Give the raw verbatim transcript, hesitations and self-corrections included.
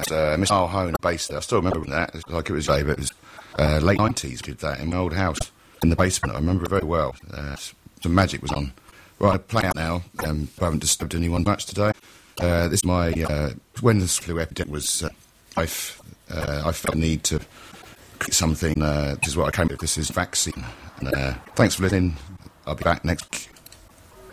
uh, Mister Mahone based there. I still remember that. It's like it was, uh, it was uh, late nineties. Did that in my old house in the basement. I remember it very well. Uh, some magic was on. Right, I play out now. Um, I haven't disturbed anyone much today. Uh, this is my uh, when the flu epidemic was. Uh, I uh, I felt the need to create something. Uh, this is what I came with. This is vaccine. And, uh, thanks for listening. I'll be back next week.